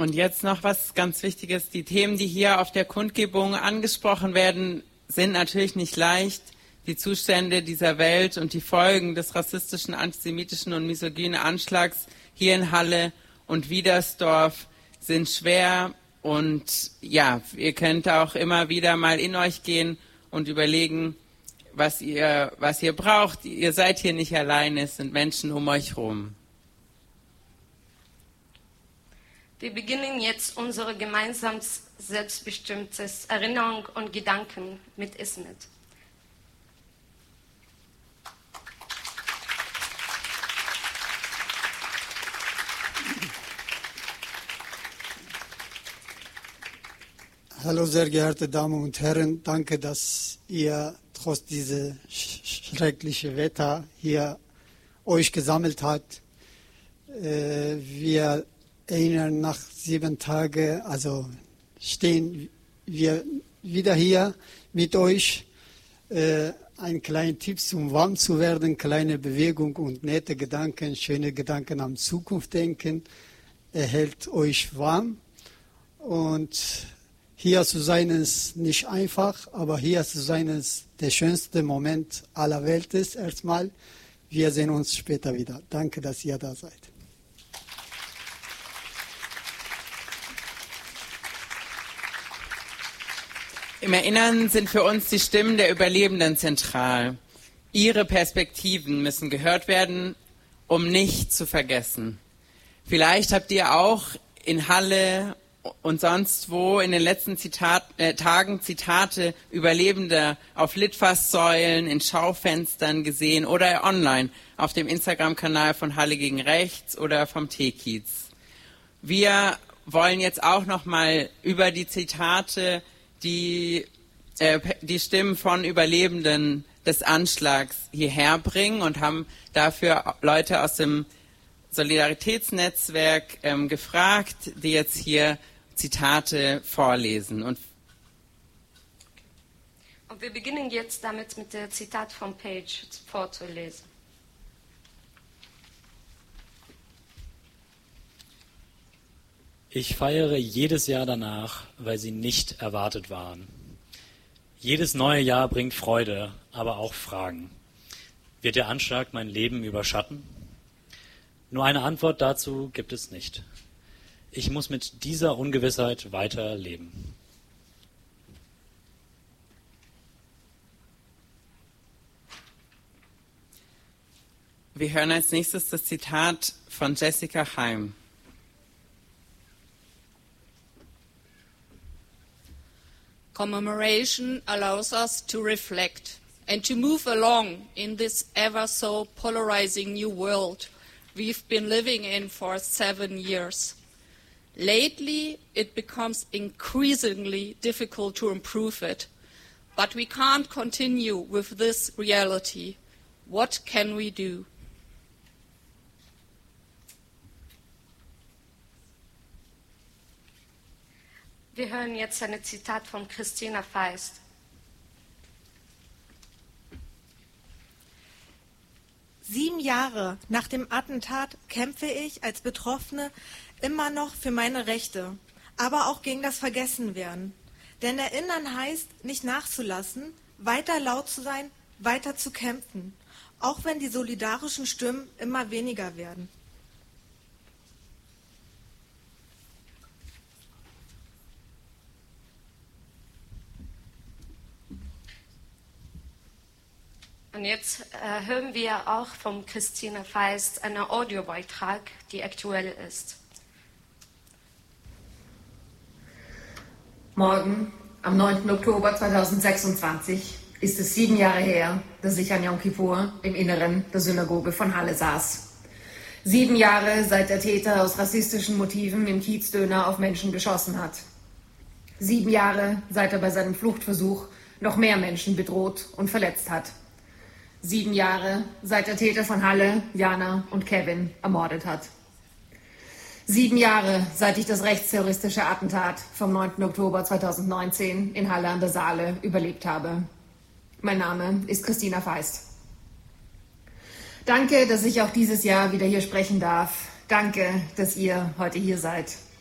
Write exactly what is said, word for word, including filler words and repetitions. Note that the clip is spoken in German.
Und jetzt noch was ganz Wichtiges. Die Themen, die hier auf der Kundgebung angesprochen werden, sind natürlich nicht leicht. Die Zustände dieser Welt und die Folgen des rassistischen, antisemitischen und misogynen Anschlags hier in Halle und Wiedersdorf sind schwer. Und ja, ihr könnt auch immer wieder mal in euch gehen und überlegen, was ihr, was ihr braucht. Ihr seid hier nicht alleine, es sind Menschen um euch herum. Wir beginnen jetzt unser gemeinsames, selbstbestimmtes Erinnerung und Gedanken mit Ismet. Hallo, sehr geehrte Damen und Herren, danke, dass ihr trotz dieses schrecklichen Wetter hier euch gesammelt habt. Äh, wir erinnern nach sieben Tagen, also stehen wir wieder hier mit euch. Äh, ein kleiner Tipp, um warm zu werden, kleine Bewegung und nette Gedanken, schöne Gedanken an Zukunft denken, erhält euch warm. Und hier zu sein ist nicht einfach, aber hier zu sein ist der schönste Moment aller Welt ist erstmal. Wir sehen uns später wieder. Danke, dass ihr da seid. Im Erinnern sind für uns die Stimmen der Überlebenden zentral. Ihre Perspektiven müssen gehört werden, um nicht zu vergessen. Vielleicht habt ihr auch in Halle und sonst wo in den letzten Zitat, äh, Tagen Zitate Überlebender auf Litfaßsäulen, in Schaufenstern gesehen oder online auf dem Instagram-Kanal von Halle gegen Rechts oder vom T-Kiez. Wir wollen jetzt auch nochmal über die Zitate, die, äh, die Stimmen von Überlebenden des Anschlags hierher bringen und haben dafür Leute aus dem Solidaritätsnetzwerk ähm, gefragt, die jetzt hier Zitate vorlesen. Und, Und wir beginnen jetzt damit, mit dem Zitat von Page vorzulesen. Ich feiere jedes Jahr danach, weil sie nicht erwartet waren. Jedes neue Jahr bringt Freude, aber auch Fragen. Wird der Anschlag mein Leben überschatten? Nur eine Antwort dazu gibt es nicht. Ich muss mit dieser Ungewissheit weiter leben. Wir hören als nächstes das Zitat von Jessica Heim. Commemoration allows us to reflect and to move along in this ever so polarizing new world we've been living in for seven years. Lately, it becomes increasingly difficult to improve it, but we can't continue with this reality. What can we do? Wir hören jetzt ein Zitat von Christina Feist. Sieben Jahre nach dem Attentat kämpfe ich als Betroffene immer noch für meine Rechte, aber auch gegen das Vergessenwerden. Denn erinnern heißt, nicht nachzulassen, weiter laut zu sein, weiter zu kämpfen, auch wenn die solidarischen Stimmen immer weniger werden. Und jetzt äh, hören wir auch von Christine Feist einen Audiobeitrag, die aktuell ist. Morgen, am neunten Oktober zweitausendsechsundzwanzig, ist es sieben Jahre her, dass ich an Yom Kippur im Inneren der Synagoge von Halle saß. Sieben Jahre, seit der Täter aus rassistischen Motiven im Kiezdöner auf Menschen geschossen hat. Sieben Jahre, seit er bei seinem Fluchtversuch noch mehr Menschen bedroht und verletzt hat. Sieben Jahre, seit der Täter von Halle, Jana und Kevin ermordet hat. Sieben Jahre, seit ich das rechtsterroristische Attentat vom neunten Oktober zweitausendneunzehn in Halle an der Saale überlebt habe. Mein Name ist Christina Feist. Danke, dass ich auch dieses Jahr wieder hier sprechen darf. Danke, dass ihr heute hier seid.